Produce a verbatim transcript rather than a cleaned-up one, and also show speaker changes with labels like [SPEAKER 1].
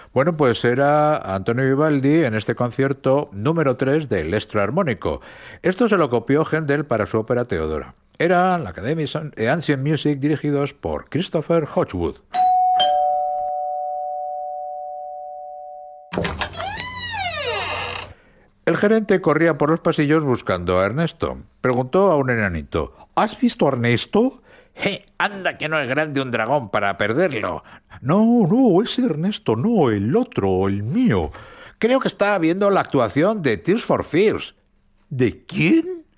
[SPEAKER 1] Bueno, pues era Antonio Vivaldi en este concierto número tres del Estro Armónico. Esto se lo copió Händel para su ópera Teodora. Era la Academy of Ancient Music dirigidos por Christopher Hodgwood. El gerente corría por los pasillos buscando a Ernesto. Preguntó a un enanito: ¿Has visto a Ernesto?
[SPEAKER 2] ¡Je! Anda que no es grande un dragón para perderlo.
[SPEAKER 1] No, no, ese Ernesto, no, el otro, el mío.
[SPEAKER 2] Creo que estaba viendo la actuación de Tears for Fears.
[SPEAKER 1] ¿De quién?